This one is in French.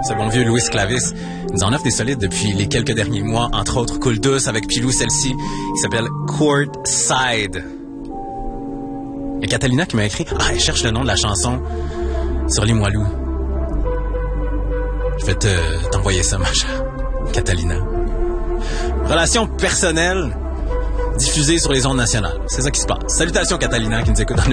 ce bon vieux Louis Clavis, nous en offre des solides depuis les quelques derniers mois, entre autres Cool Douce avec Pilou, celle-ci, qui s'appelle Courtside. Il y a Catalina qui m'a écrit « Ah, elle cherche le nom de la chanson sur les Moilous. » Je vais t'envoyer ça, ma chère Catalina. Relations personnelles diffusées sur les ondes nationales. C'est ça qui se passe. Salutations, Catalina, qui nous écoute dans